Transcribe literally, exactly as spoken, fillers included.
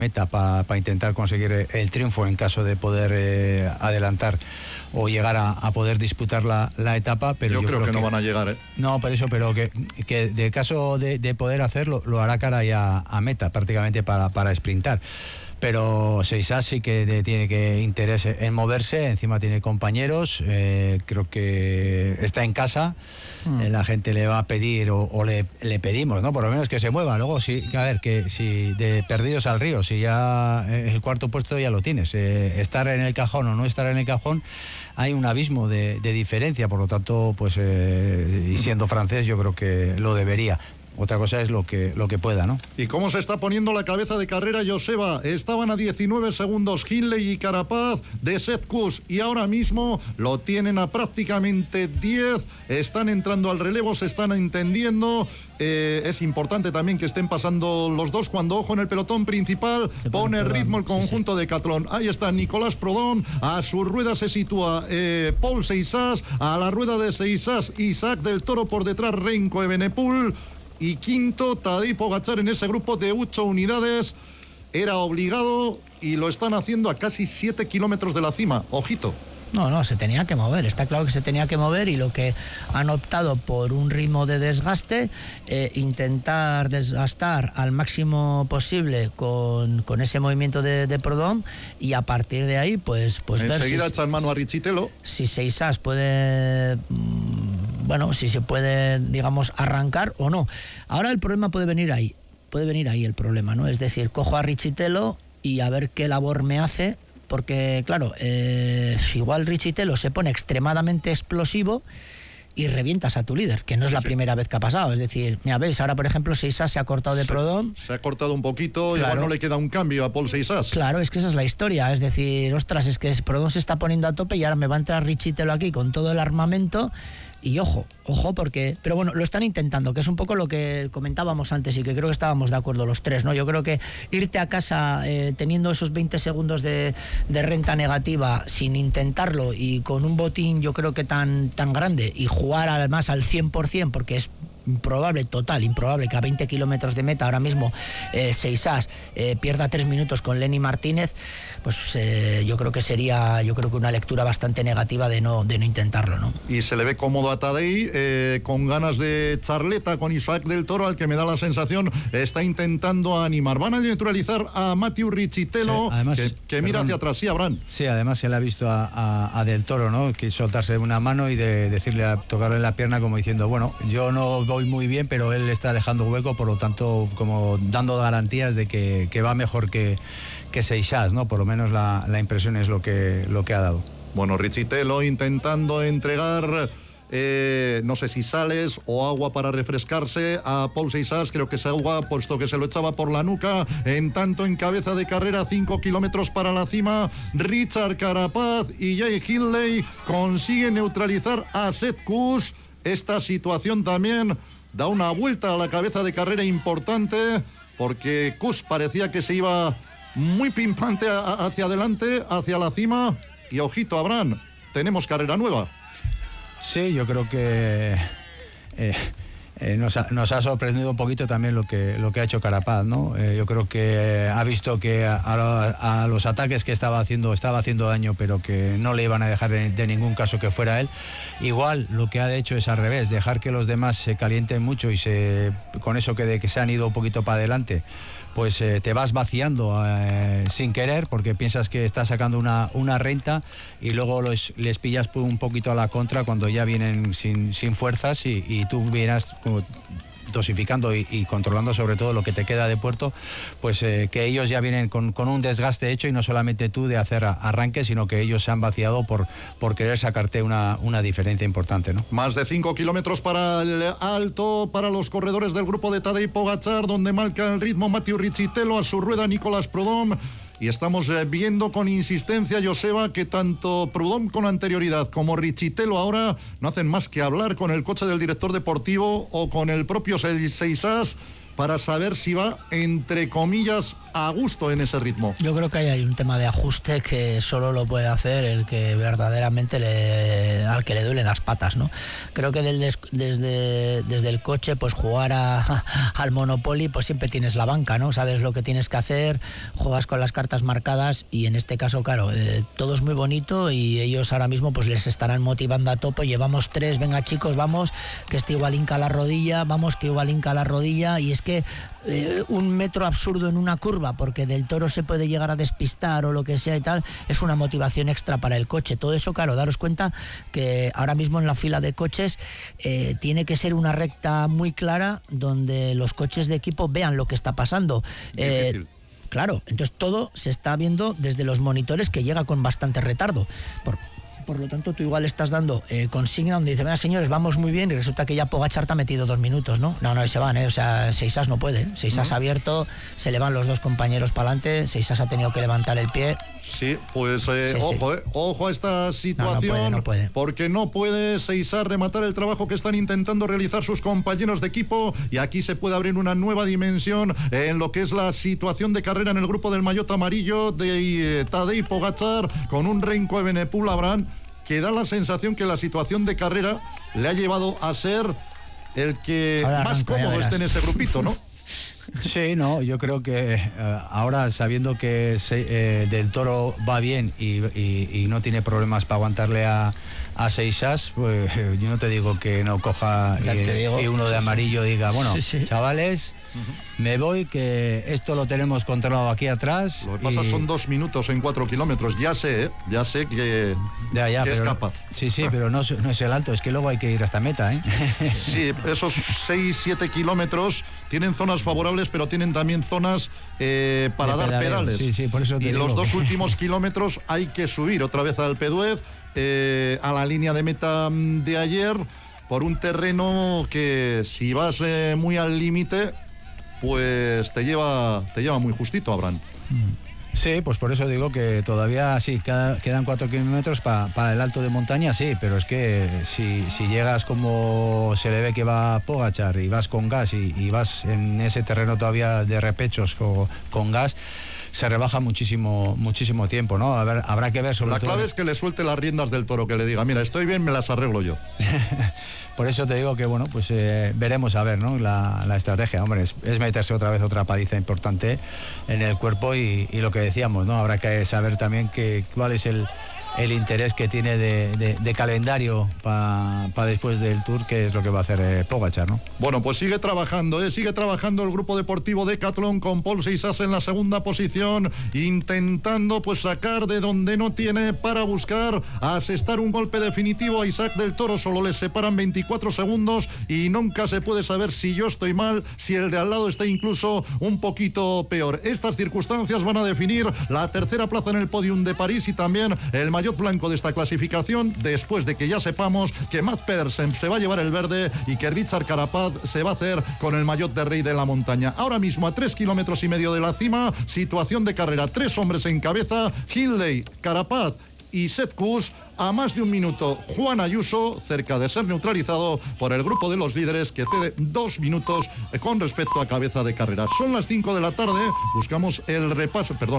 meta para pa intentar conseguir el triunfo en caso de poder eh, adelantar o llegar a, a poder disputar la, la etapa, pero yo, yo creo, creo que, que no van a llegar, ¿eh? No, por eso, pero que, que de caso de, de poder hacerlo, lo hará cara ya a meta, prácticamente para, para sprintar. Pero Seixas sí que de, tiene que interés en moverse, encima tiene compañeros, eh, creo que está en casa, mm. eh, la gente le va a pedir o, o le, le pedimos, ¿no? Por lo menos que se mueva. Luego sí, a ver, que si de perdidos al río, si ya el cuarto puesto ya lo tienes, eh, estar en el cajón o no estar en el cajón, hay un abismo de, de diferencia, por lo tanto, pues eh, y siendo francés yo creo que lo debería. Otra cosa es lo que, lo que pueda, ¿no? ¿Y cómo se está poniendo la cabeza de carrera Joseba? Estaban a diecinueve segundos Hindley y Carapaz de Sepp Kuss y ahora mismo lo tienen a prácticamente diez. Están entrando al relevo, se están entendiendo. Eh, es importante también que estén pasando los dos cuando, ojo, en el pelotón principal pone ritmo el conjunto sí, sí. de Decathlon. Ahí está Nicolás Proudhon, a su rueda se sitúa eh, Paul Seixas, a la rueda de Seixas Isaac del Toro, por detrás Renko Evenepoel. Y quinto, Tadej Pogačar en ese grupo de ocho unidades. Era obligado y lo están haciendo a casi siete kilómetros de la cima. Ojito. No, no, se tenía que mover, está claro que se tenía que mover y lo que han optado por un ritmo de desgaste, eh, intentar desgastar al máximo posible con, con ese movimiento de, de Proudhon y a partir de ahí, pues... pues enseguida ver si, echan mano a Richitelo. Si Seixas puede... Bueno, si se puede, digamos, arrancar o no. Ahora el problema puede venir ahí, puede venir ahí el problema, ¿no? Es decir, cojo a Richitelo y a ver qué labor me hace, porque, claro, eh, igual Richitelo se pone extremadamente explosivo y revientas a tu líder, que no es sí, la sí. primera vez que ha pasado. Es decir, mira, veis, ahora por ejemplo Seixas se ha cortado de Proudhon. Se ha cortado un poquito, claro. Igual no le queda un cambio a Paul Seixas. Claro, es que esa es la historia, es decir, ostras, es que Proudhon se está poniendo a tope y ahora me va a entrar Richitelo aquí con todo el armamento. Y ojo, ojo, porque... Pero bueno, lo están intentando, que es un poco lo que comentábamos antes y que creo que estábamos de acuerdo los tres, ¿no? Yo creo que irte a casa eh, teniendo esos veinte segundos de, de renta negativa sin intentarlo y con un botín yo creo que tan, tan grande y jugar además al cien por ciento, porque es improbable, total, improbable que a veinte kilómetros de meta ahora mismo eh, Seixas eh, pierda tres minutos con Lenny Martínez, pues eh, yo creo que sería, yo creo que una lectura bastante negativa de no, de no intentarlo, ¿no? Y se le ve cómodo a Tadej, eh, con ganas de charleta con Isaac del Toro, al que me da la sensación está intentando animar. Van a neutralizar a Mathieu Richitelo, sí, además, que, que mira hacia atrás, sí, Abraham. Sí, además se le ha visto a, a, a del Toro, ¿no? Que soltarse una mano y de decirle, a tocarle la pierna como diciendo, bueno, yo no voy muy bien, pero él está dejando hueco, por lo tanto, como dando garantías de que, que va mejor que, que Seixas, ¿no? Por lo menos la, la impresión es lo que, lo que ha dado. Bueno, Richitelo intentando entregar, eh, no sé si sales o agua para refrescarse a Paul Seixas, creo que es agua, puesto que se lo echaba por la nuca. En tanto, en cabeza de carrera, cinco kilómetros para la cima, Richard Carapaz y Jay Hindley consiguen neutralizar a Sepp Kuss. Esta situación también da una vuelta a la cabeza de carrera importante, porque Kuss parecía que se iba muy pimpante a, a, hacia adelante, hacia la cima. Y ojito, Abraham, tenemos carrera nueva. Sí, yo creo que eh, eh, nos, ha, nos ha sorprendido un poquito también lo que, lo que ha hecho Carapaz, ¿no? Eh, yo creo que ha visto que a, a, a los ataques que estaba haciendo, estaba haciendo daño, pero que no le iban a dejar de, de ningún caso que fuera él. Igual lo que ha hecho es al revés, dejar que los demás se calienten mucho y se, con eso que, de que se han ido un poquito para adelante, pues eh, te vas vaciando eh, sin querer, porque piensas que estás sacando una, una renta y luego los, les pillas un poquito a la contra cuando ya vienen sin, sin fuerzas y, y tú vienes como dosificando y, y controlando sobre todo lo que te queda de puerto, pues eh, que ellos ya vienen con, con un desgaste hecho y no solamente tú de hacer arranque, sino que ellos se han vaciado por, por querer sacarte una, una diferencia importante, ¿no? Más de cinco kilómetros para el alto, para los corredores del grupo de Tadej Pogačar, donde marca el ritmo Mathieu Richitelo, a su rueda Nicolás Proudhon. Y estamos viendo con insistencia, Joseba, que tanto Proudhon con anterioridad como Richitelo ahora no hacen más que hablar con el coche del director deportivo o con el propio Seixas para saber si va, entre comillas, a gusto en ese ritmo. Yo creo que ahí hay un tema de ajuste que solo lo puede hacer el que verdaderamente le, al que le duelen las patas, ¿no? Creo que del, desde, desde el coche, pues jugar a, al Monopoly, pues siempre tienes la banca, ¿no? Sabes lo que tienes que hacer, juegas con las cartas marcadas y en este caso, claro, eh, todo es muy bonito y ellos ahora mismo pues les estarán motivando a tope. Llevamos tres, venga chicos, vamos, que este igual hinca la rodilla, vamos, que igual hinca la rodilla, y es que eh, un metro absurdo en una curva, porque del Toro se puede llegar a despistar o lo que sea y tal, es una motivación extra para el coche. Todo eso, claro, daros cuenta que ahora mismo en la fila de coches eh, tiene que ser una recta muy clara donde los coches de equipo vean lo que está pasando. Eh, claro, entonces todo se está viendo desde los monitores, que llega con bastante retardo. Por, Por lo tanto, tú igual estás dando eh, consigna donde dice, venga señores, vamos muy bien, y resulta que ya Pogačar te ha metido dos minutos, ¿no? No, no, y se van, ¿eh? O sea, Seisas no puede. Seisas uh-huh. abierto, se le van los dos compañeros para adelante, Seisas ha tenido que levantar el pie. Sí, pues eh, sí, ojo, sí. Eh, ojo a esta situación, no, no puede, no puede. Porque no puede Seisas rematar el trabajo que están intentando realizar sus compañeros de equipo, y aquí se puede abrir una nueva dimensión en lo que es la situación de carrera en el grupo del maillot amarillo de eh, Tadej Pogačar con un Remco Evenepoel Abraham, que da la sensación que la situación de carrera le ha llevado a ser el que ahora más arranca, cómodo esté en ese grupito, ¿no? Sí, no, yo creo que uh, ahora sabiendo que se, eh, del Toro va bien y, y, y no tiene problemas para aguantarle a, a Seisas, pues eh, yo no te digo que no coja y, digo, y uno de amarillo diga, bueno, sí, sí. chavales, uh-huh. me voy, que esto lo tenemos controlado aquí atrás. Lo que pasa y... son dos minutos en cuatro kilómetros, ya sé, ¿eh? ya sé que, ya, ya, que pero, es capaz. Sí, sí, pero no, no es el alto, es que luego hay que ir hasta meta, ¿eh? Sí, esos seis, siete kilómetros tienen zonas favorables, pero tienen también zonas eh, para dar pedales. Sí, sí, por eso te y digo los dos que... últimos kilómetros hay que subir otra vez al Péduez, eh, a la línea de meta de ayer, por un terreno que si vas eh, muy al límite, pues te lleva, te lleva muy justito, Abraham. Sí, pues por eso digo que todavía sí, cada, quedan cuatro kilómetros para pa el alto de montaña, sí, pero es que si, si llegas como se le ve que va Pogačar y vas con gas y, y vas en ese terreno todavía de repechos con, con gas, se rebaja muchísimo muchísimo tiempo, ¿no? A ver, habrá que ver sobre La todo... clave es que le suelte las riendas del Toro, que le diga, mira, estoy bien, me las arreglo yo. Por eso te digo que, bueno, pues eh, veremos a ver, ¿no? La, la estrategia, hombre, es, es meterse otra vez otra paliza importante en el cuerpo y, y lo que decíamos, ¿no? Habrá que saber también que, cuál es el, el interés que tiene de, de, de calendario para pa después del Tour, que es lo que va a hacer eh, Pogačar, ¿no? Bueno, pues sigue trabajando, ¿eh? sigue trabajando el grupo deportivo Decathlon con Pol Seisas en la segunda posición, intentando pues sacar de donde no tiene para buscar asestar un golpe definitivo a Isaac del Toro. Solo les separan veinticuatro segundos y nunca se puede saber si yo estoy mal, si el de al lado está incluso un poquito peor. Estas circunstancias van a definir la tercera plaza en el podium de París y también el maillot blanco de esta clasificación, después de que ya sepamos que Mads Pedersen se va a llevar el verde y que Richard Carapaz se va a hacer con el maillot de rey de la montaña. Ahora mismo a tres kilómetros y medio de la cima, situación de carrera, tres hombres en cabeza, Hindley, Carapaz y Sepp Kuss. A más de un minuto, Juan Ayuso, cerca de ser neutralizado por el grupo de los líderes, que cede dos minutos con respecto a cabeza de carrera. Son las cinco de la tarde, buscamos el repaso, perdón,